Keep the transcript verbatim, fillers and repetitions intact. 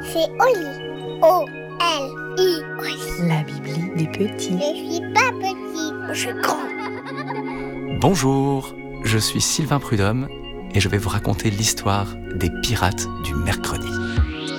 C'est Oli. O L I. Oli. La Bibli des petits. Je suis pas petit, je suis grand. Bonjour, je suis Sylvain Prudhomme et je vais vous raconter l'histoire des pirates du mercredi.